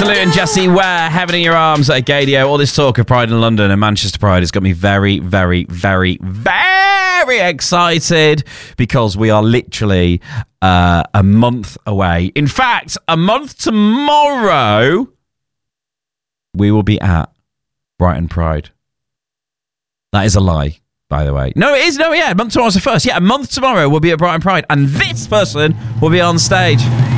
Salute and Jesse Ware, Heaven in Your Arms at Agadio. All this talk of Pride in London and Manchester Pride has got me very, very, very, very excited because we are literally a month away. In fact, a month tomorrow, we will be at Brighton Pride. That is a lie, by the way. No, it is. No, yeah, a month tomorrow's the first. Yeah, a month tomorrow we'll be at Brighton Pride and this person will be on stage.